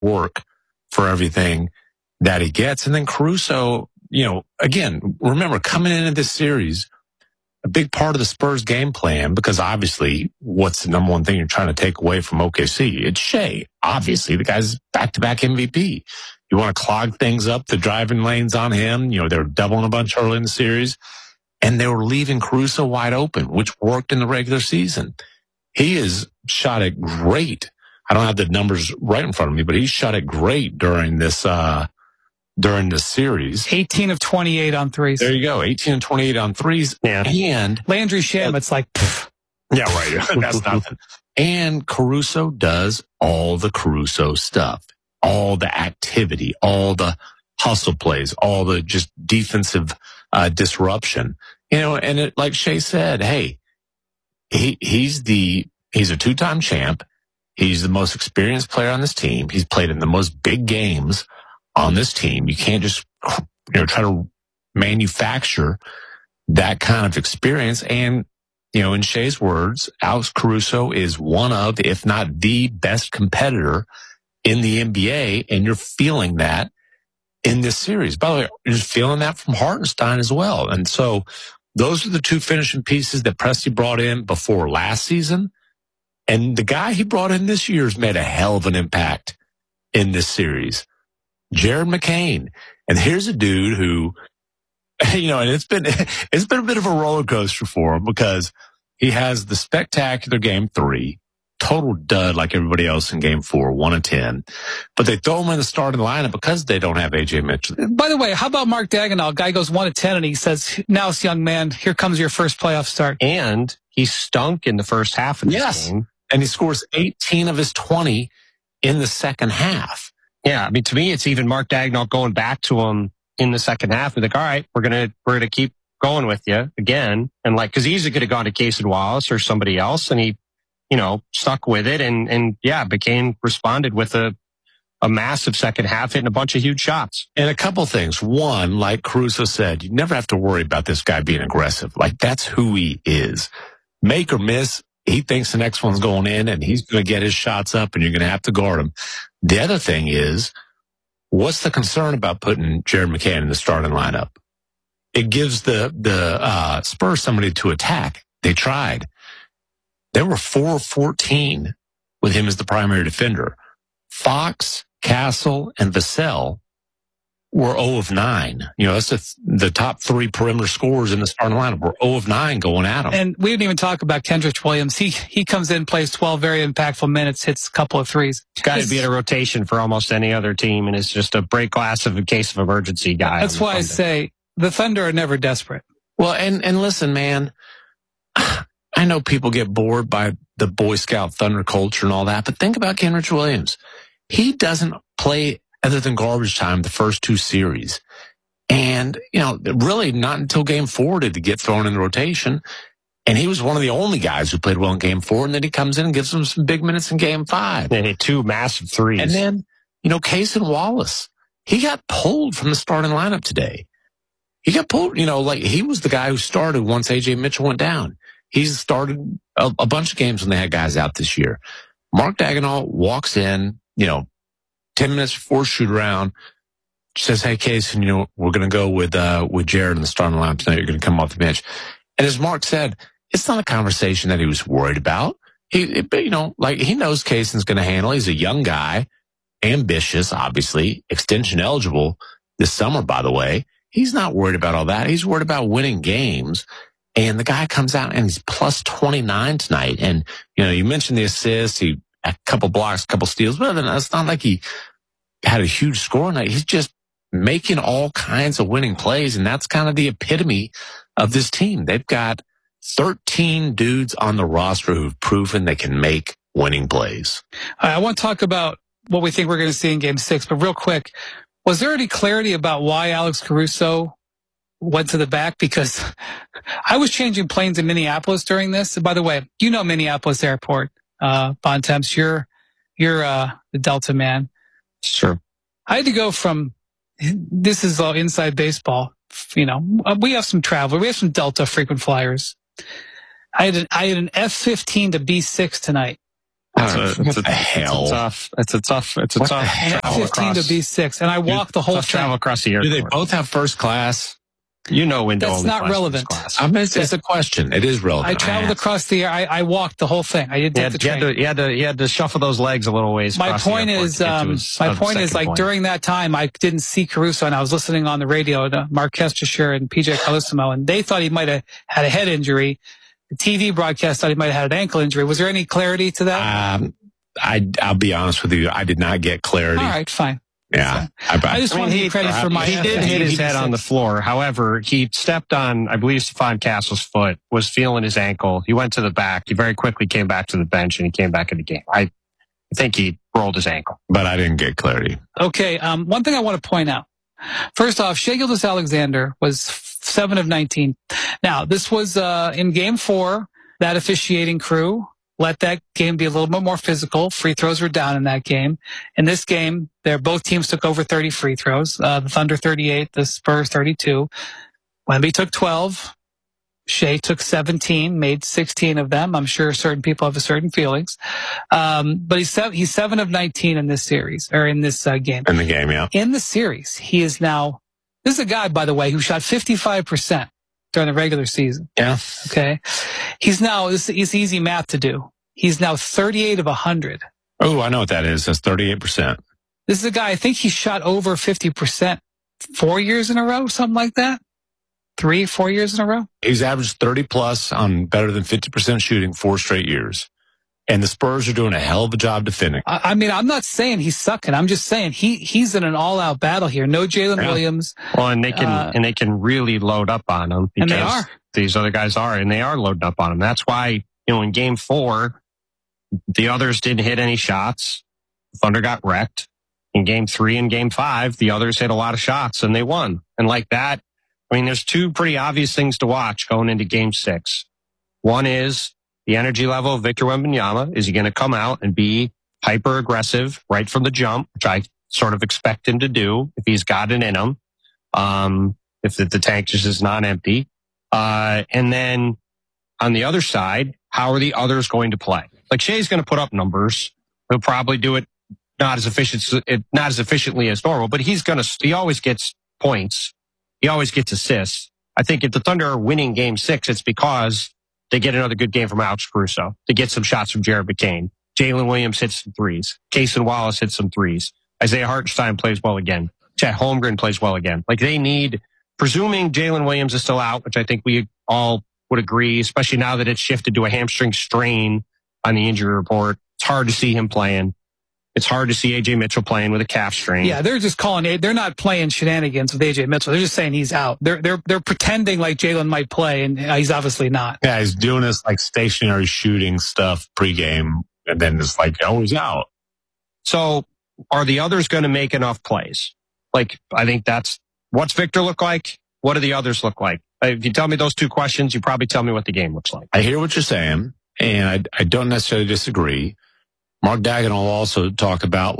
work for everything that he gets. And then Caruso, again, remember coming into this series, a big part of the Spurs game plan, because obviously what's the number one thing you're trying to take away from OKC? It's Shea. Obviously, the guy's back-to-back MVP. You want to clog things up, the driving lanes on him. They're doubling a bunch early in the series, and they were leaving Caruso wide open, which worked in the regular season. He has shot it great. I don't have the numbers right in front of me, but he shot it great during this series. 18 of 28 on threes. There you go. 18 of 28 on threes. Yeah. And Landry Shamet's like, pfft. Yeah, right. That's nothing. And Caruso does all the Caruso stuff, all the activity, all the hustle plays, all the just defensive disruption. And it, like Shea said, hey, he's a two-time champ. He's the most experienced player on this team. He's played in the most big games on this team. You can't just try to manufacture that kind of experience. And in Shea's words, Alex Caruso is one of, if not the best competitor in the NBA, and you're feeling that in this series. By the way, you're just feeling that from Hartenstein as well. And so those are the two finishing pieces that Presti brought in before last season. And the guy he brought in this year has made a hell of an impact in this series, Jared McCain. And here's a dude who, and it's been a bit of a roller coaster for him, because he has the spectacular game 3, total dud like everybody else in game 4, 1 of 10. But they throw him in the starting lineup because they don't have AJ Mitchell. By the way, how about Mark Daigneault? Guy goes 1 of 10 and he says, "Now, young man, here comes your first playoff start." And he stunk in the first half of this game. And he scores 18 of his 20 in the second half. Yeah, I mean, to me, it's even Mark Daigneault going back to him in the second half. We're like, all right, we're gonna keep going with you again, and because he easily could have gone to Casey Wallace or somebody else, and he, stuck with it, and McCain responded with a massive second half, hitting a bunch of huge shots. And a couple things. One, like Caruso said, you never have to worry about this guy being aggressive. That's who he is. Make or miss, he thinks the next one's going in, and he's going to get his shots up, and you're going to have to guard him. The other thing is, what's the concern about putting Jared McCain in the starting lineup? It gives the Spurs somebody to attack. They tried. They were 4 of 14 with him as the primary defender. Fox, Castle, and Vassell were 0 of 9. That's the top 3 perimeter scorers in the starting lineup were 0 of 9 going at him. And we didn't even talk about Kendrick Williams. He comes in, plays 12 very impactful minutes, hits a couple of threes. He's got to be in a rotation for almost any other team, and it's just a break glass in case of emergency guy. That's why I say the Thunder are never desperate. Well, and listen, man, I know people get bored by the Boy Scout Thunder culture and all that, but think about Kendrick Williams. He doesn't play other than garbage time the first 2 series. And, really not until game 4 did he get thrown in the rotation. And he was one of the only guys who played well in game 4. And then he comes in and gives them some big minutes in game 5. And hit 2 massive threes. And then, Cason Wallace, he got pulled from the starting lineup today. He got pulled, he was the guy who started once AJ Mitchell went down. He's started a bunch of games when they had guys out this year. Mark Daigneault walks in, 10 minutes before shoot around, says, "Hey, Case, we're going to go with Jared in the starting lineup tonight. You're going to come off the bench." And as Mark said, it's not a conversation that he was worried about. He knows Cason's going to handle. He's a young guy, ambitious, obviously, extension eligible this summer, by the way. He's not worried about all that. He's worried about winning games. And the guy comes out and he's plus 29 tonight. And, you mentioned the assists, a couple blocks, a couple steals, but it's not like he had a huge score night. He's just making all kinds of winning plays. And that's kind of the epitome of this team. They've got 13 dudes on the roster who've proven they can make winning plays. I want to talk about what we think we're going to see in game 6, but real quick, was there any clarity about why Alex Caruso went to the back? Because I was changing planes in Minneapolis during this. By the way, Minneapolis Airport, Bontemps, you're the Delta man. Sure. I had to go from, this is all inside baseball. We have some travel. We have some Delta frequent flyers. I had an F-15 to B-6 tonight. It's a hell? It's a tough And at 15 to be 6. And I walked the whole thing. Travel across the airport. Do they both have first class? You know, window That's only not relevant. class. I mean, it's a question. It is relevant. I traveled across the air. I walked the whole thing. I didn't take the train. You had to shuffle those legs a little ways. My point is, like during that time, I didn't see Caruso, and I was listening on the radio to Mark Kestisher and PJ Carlesimo, and they thought he might have had a head injury. The TV broadcast thought he might have had an ankle injury. Was there any clarity to that? I'll be honest with you. I did not get clarity. All right, fine. Yeah. I just want to give credit for my... He did hit his head on the floor. However, he stepped on, I believe, Stephon Castle's foot, was feeling his ankle. He went to the back. He very quickly came back to the bench, and he came back in the game. I think he rolled his ankle. But I didn't get clarity. Okay, one thing I want to point out. First off, Shai Gilgeous-Alexander was 7 of 19. Now, this was in Game 4, that officiating crew let that game be a little bit more physical. Free throws were down in that game. In this game, both teams took over 30 free throws. The Thunder 38, the Spurs 32. Wemby took 12. Shai took 17, made 16 of them. I'm sure certain people have certain feelings. But he's 7 of 19 in this series, or in this game. In the game, yeah. In the series, he is now, this is a guy, by the way, who shot 55% during the regular season. Yeah. Okay. He's now, it's easy math to do. He's now 38 of 100. Oh, I know what that is. That's 38%. This is a guy, I think he shot over 50% 4 years in a row, something like that. 3-4 years in a row. He's averaged 30 plus on better than 50% shooting 4 straight years. And the Spurs are doing a hell of a job defending. I mean, I'm not saying he's sucking. I'm just saying he's in an all-out battle here. No Jalen Williams. Well, and they can really load up on him. And they are. These other guys are, and they are loading up on him. That's why, in Game 4, the others didn't hit any shots. Thunder got wrecked. In Game 3 and Game 5, the others hit a lot of shots, and they won. And like that, I mean, there's two pretty obvious things to watch going into Game 6. One is the energy level of Victor Wembanyama. Is he going to come out and be hyper aggressive right from the jump, which I sort of expect him to do if he's got it in him, if the tank just is not empty. And then on the other side, how are the others going to play? Like Shai's going to put up numbers. He'll probably do it not as efficiently as normal, but he always gets points. He always gets assists. I think if the Thunder are winning Game 6, it's because they get another good game from Alex Caruso. They get some shots from Jared McCain. Jalen Williams hits some threes. Cason Wallace hits some threes. Isaiah Hartenstein plays well again. Chet Holmgren plays well again. Like they need, presuming Jalen Williams is still out, which I think we all would agree, especially now that it's shifted to a hamstring strain on the injury report. It's hard to see him playing. It's hard to see AJ Mitchell playing with a calf strain. Yeah, they're just they're not playing shenanigans with AJ Mitchell. They're just saying he's out. They're pretending like Jalen might play, and he's obviously not. Yeah, he's doing this like stationary shooting stuff pregame, and then it's like, oh, he's out. So are the others going to make enough plays? Like, I think what's Victor look like? What do the others look like? If you tell me those two questions, you probably tell me what the game looks like. I hear what you're saying, and I don't necessarily disagree. Mark Dagan will also talk about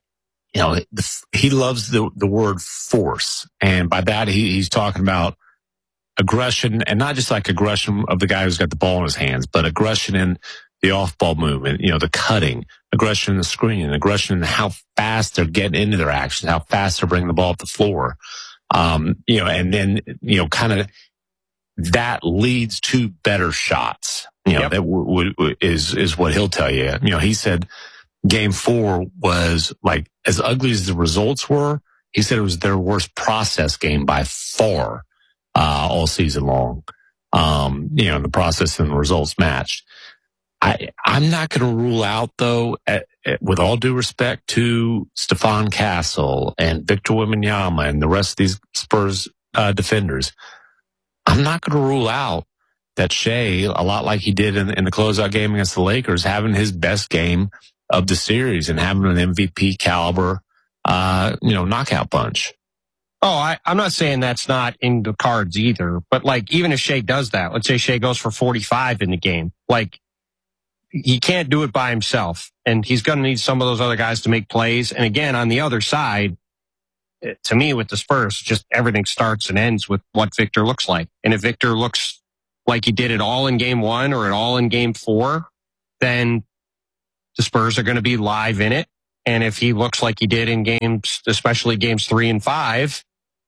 he loves the word force. And by that, he's talking about aggression, and not just like aggression of the guy who's got the ball in his hands, but aggression in the off-ball movement, the cutting, aggression in the screen, aggression in how fast they're getting into their actions, how fast they're bringing the ball up the floor. And then, kind of that leads to better shots. Yep. That is what he'll tell you. He said Game 4 was like, as ugly as the results were, he said it was their worst process game by far, all season long. The process and the results matched. I'm not going to rule out, though, with all due respect to Stephon Castle and Victor Wembanyama and the rest of these Spurs defenders, I'm not going to rule out that Shai, a lot like he did in the closeout game against the Lakers, having his best game of the series and having an MVP caliber, knockout punch. Oh, I'm not saying that's not in the cards either, but like, even if Shai does that, let's say Shai goes for 45 in the game, like, he can't do it by himself, and he's going to need some of those other guys to make plays. And again, on the other side, to me, with the Spurs, just everything starts and ends with what Victor looks like. And if Victor looks like he did it all in Game 1 or it all in Game 4, then the Spurs are going to be live in it. And if he looks like he did in games, especially games 3 and 5,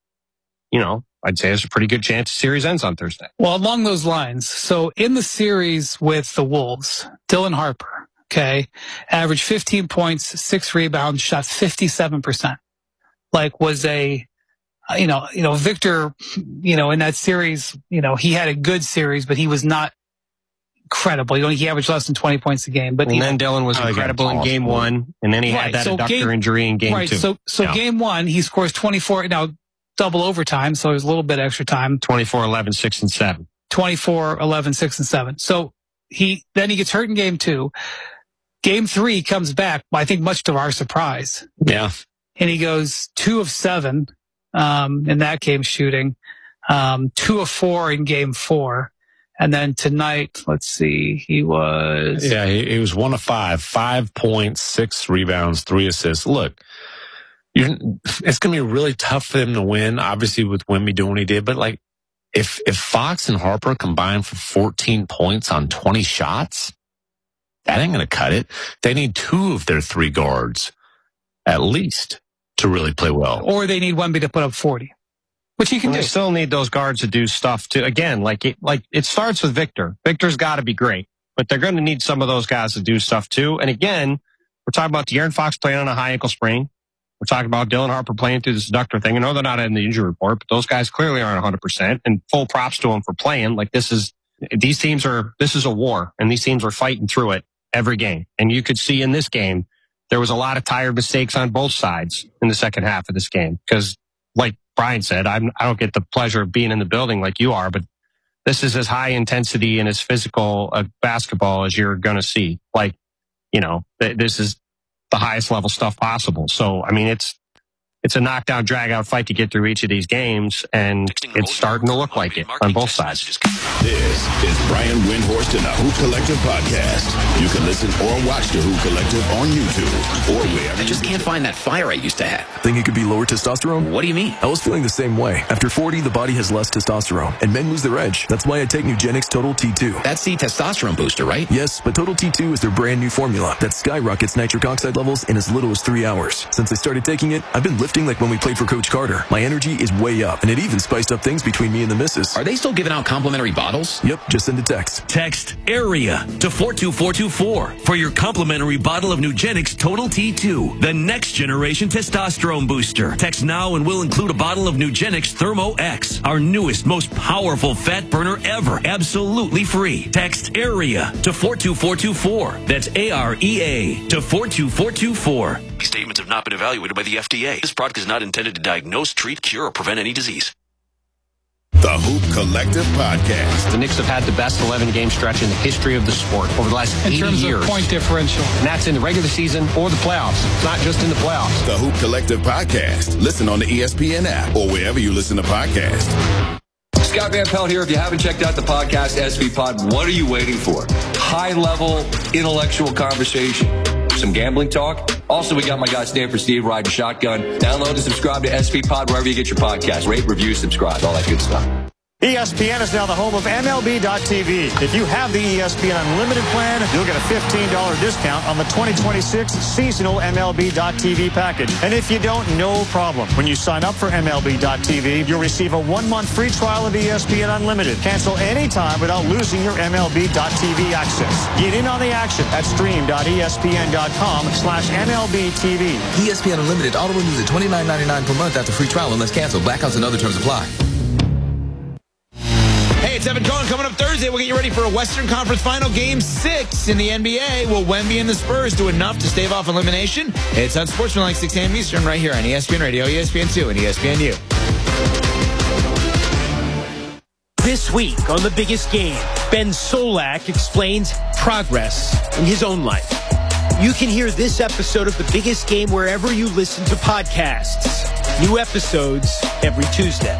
I'd say there's a pretty good chance the series ends on Thursday. Well, along those lines, so in the series with the Wolves, Dylan Harper, averaged 15 points, 6 rebounds, shot 57%. Was a, Victor, in that series, he had a good series, but he was not incredible. He averaged less than 20 points a game. But then Dylan was incredible in game 1, and then he had that adductor injury in game 2. So game 1, he scores 24. Now, double overtime, so there's a little bit extra time. 24, 11, 6, and 7. 24, 11, 6, and 7. So he gets hurt in game 2. Game 3 comes back, I think much to our surprise. Yeah. And he goes 2 of 7 in that game shooting, 2 of 4 in game 4. And then tonight, let's see, he was... Yeah, he was 1 of 5, 5 points, 6 rebounds, 3 assists. Look, it's going to be really tough for them to win, obviously, with Wemby doing what he did. But, if Fox and Harper combine for 14 points on 20 shots, that ain't going to cut it. They need 2 of their 3 guards, at least, to really play well. Or they need Wemby to put up 40, which he can do. They still need those guards to do stuff, too. Again, it starts with Victor. Victor's got to be great, but they're going to need some of those guys to do stuff, too. And again, we're talking about De'Aaron Fox playing on a high ankle sprain. We're talking about Dylan Harper playing through this adductor thing. I know they're not in the injury report, but those guys clearly aren't 100%. And full props to them for playing. This is a war, and these teams are fighting through it every game. And you could see in this game, there was a lot of tired mistakes on both sides in the second half of this game. Because, like Brian said, I don't get the pleasure of being in the building like you are, but this is as high intensity and as physical a basketball as you're going to see. This is the highest level stuff possible. So, it's a knockdown, drag-out fight to get through each of these games, and it's starting to look like it on both sides. This is Brian Windhorst and the Hoop Collective podcast. You can listen or watch the Hoop Collective on YouTube or wherever. I just can't find that fire I used to have. Think it could be lower testosterone? What do you mean? I was feeling the same way. After 40, the body has less testosterone, and men lose their edge. That's why I take Nugenix Total T2. That's the testosterone booster, right? Yes, but Total T2 is their brand new formula that skyrockets nitric oxide levels in as little as 3 hours. Since I started taking it, I've been lifting like when we played for Coach Carter. My energy is way up, and it even spiced up things between me and the missus. Are they still giving out complimentary bottles? Yep, just send a text. Text AREA to 42424 for your complimentary bottle of Nugenix Total T2, the next generation testosterone booster. Text now and we'll include a bottle of Nugenix Thermo X, our newest, most powerful fat burner ever, absolutely free. Text AREA to 42424. That's AREA to 42424. These statements have not been evaluated by the FDA. This product is not intended to diagnose, treat, cure, or prevent any disease. The Hoop Collective podcast. The Knicks have had the best 11-game stretch in the history of the sport over the last 80 years. In terms of point differential. And that's in the regular season or the playoffs. It's not just in the playoffs. The Hoop Collective podcast. Listen on the ESPN app or wherever you listen to podcasts. Scott Van Pelt here. If you haven't checked out the podcast, SV Pod, what are you waiting for? High-level, intellectual conversation. Some gambling talk. Also, we got my guy Stanford Steve riding shotgun. Download and subscribe to SV Pod wherever you get your podcast. Rate, review, subscribe, all that good stuff. ESPN is now the home of MLB.tv. If you have the ESPN Unlimited plan, you'll get a $15 discount on the 2026 seasonal MLB.tv package. And if you don't, no problem. When you sign up for MLB.tv, you'll receive a 1-month free trial of ESPN Unlimited. Cancel anytime without losing your MLB.tv access. Get in on the action at stream.espn.com/MLBTV. ESPN Unlimited auto renews at $29.99 per month after free trial unless canceled. Blackouts and other terms apply. Hey, it's Evan Cohen. Coming up Thursday, we'll get you ready for a Western Conference Final Game 6 in the NBA. Will Wemby and the Spurs do enough to stave off elimination? It's on Sportsmanlike 6 a.m. Eastern right here on ESPN Radio, ESPN2, and ESPNU. This week on The Biggest Game, Ben Solak explains progress in his own life. You can hear this episode of The Biggest Game wherever you listen to podcasts. New episodes every Tuesday.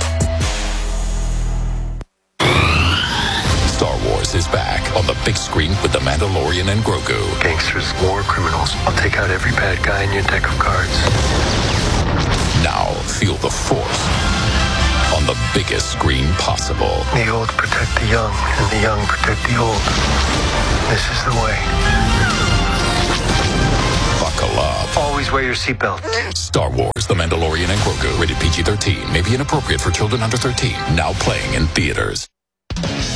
Star Wars is back on the big screen with The Mandalorian and Grogu. Gangsters, war criminals. I'll take out every bad guy in your deck of cards. Now feel the Force on the biggest screen possible. The old protect the young, and the young protect the old. This is the way. Buckle up. Always wear your seatbelt. Star Wars, The Mandalorian and Grogu. Rated PG-13. May be inappropriate for children under 13. Now playing in theaters.